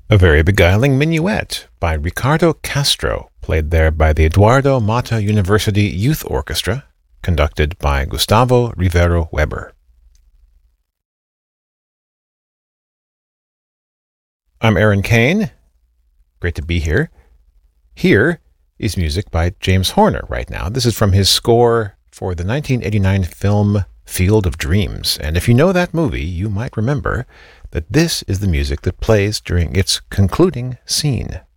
A very beguiling minuet by Ricardo Castro, played there by the Eduardo Mata University Youth Orchestra, conducted by Gustavo Rivero Weber. I'm Aaron Kane. Great to be here. Here is music by James Horner right now. This is from his score for the 1989 film Field of Dreams. And if you know that movie, you might remember that this is the music that plays during its concluding scene.